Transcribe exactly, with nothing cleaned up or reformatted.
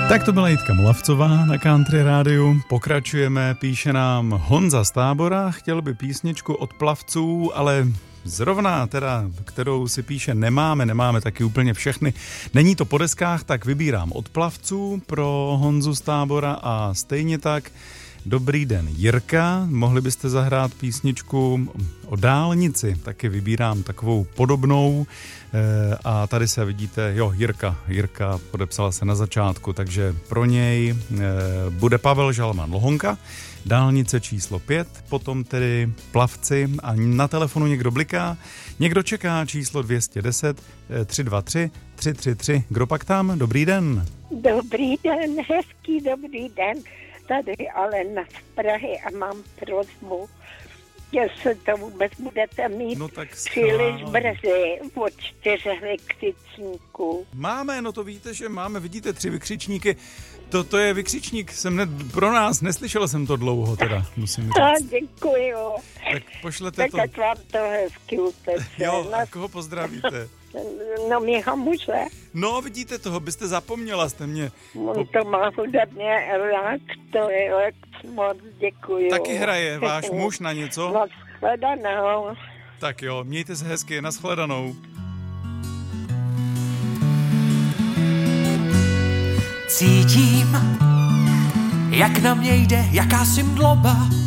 Tak to byla Jitka Molavcová na Country Rádiu. Pokračujeme, píše nám Honza z Tábora, chtěl by písničku od Plavců, ale zrovna teda, kterou si píše, nemáme, nemáme taky úplně všechny. Není to po deskách, tak vybírám od Plavců pro Honzu z Tábora a stejně tak dobrý den Jirka, mohli byste zahrát písničku o dálnici, taky vybírám takovou podobnou a tady se vidíte, jo, Jirka, Jirka podepsala se na začátku, takže pro něj bude Pavel Žalman Lohonka, dálnice číslo pět, potom tedy Plavci a na telefonu někdo bliká, někdo čeká číslo dvě stě deset tři dva tři tři tři tři, kdo pak tam? Dobrý den. Dobrý den, hezký dobrý den. Tady Alena z Prahy a mám prosbu, jestli to vůbec budete mít no tak příliš brzy od čtyřech vykřičníků. Máme, no to víte, že máme, vidíte, tři vykřičníky. To, to je vykřičník, jsem ne, pro nás, neslyšela jsem to dlouho teda, musím říct. A děkuju. Tak pošlete tak to. Tak vám to hezky uteče. Jo, a koho pozdravíte? No mýho muže. No vidíte, toho byste zapomněla, jste mě. On to má hudebně rád, to je moc děkuju. Taky hraje váš muž na něco? No shledanou. Tak jo, mějte se hezky, nashledanou. Cítím, jak na mě jde jakási mdloba,